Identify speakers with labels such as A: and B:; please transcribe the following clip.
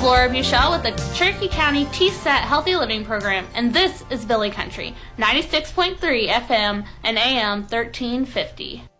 A: Laura Buchel with the Cherokee County TSET Healthy Living Program, and this is Billy Country, 96.3 FM and AM 1350.